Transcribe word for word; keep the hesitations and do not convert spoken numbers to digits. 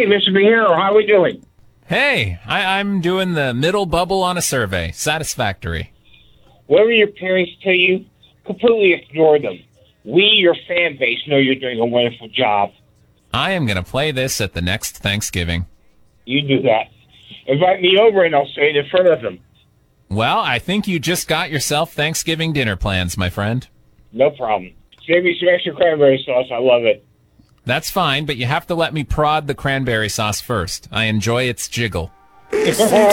Hey, Mister Pinheiro, how are we doing? Hey, I, I'm doing the middle bubble on a survey. Satisfactory. Whatever your parents tell you, completely ignore them. We, your fan base, know you're doing a wonderful job. I am going to play this at the next Thanksgiving. You do that. Invite me over and I'll say it in front of them. Well, I think you just got yourself Thanksgiving dinner plans, my friend. No problem. Save me some extra cranberry sauce. I love it. That's fine, but you have to let me prod the cranberry sauce first. I enjoy its jiggle.